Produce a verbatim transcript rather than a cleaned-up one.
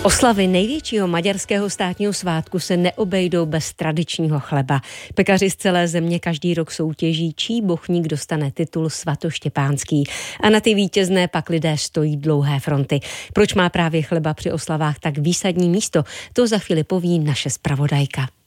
Oslavy největšího maďarského státního svátku se neobejdou bez tradičního chleba. Pekaři z celé země každý rok soutěží, čí bochník dostane titul svatoštěpánský. A na ty vítězné pak lidé stojí dlouhé fronty. Proč má právě chleba při oslavách tak výsadní místo, to za chvíli poví naše zpravodajka.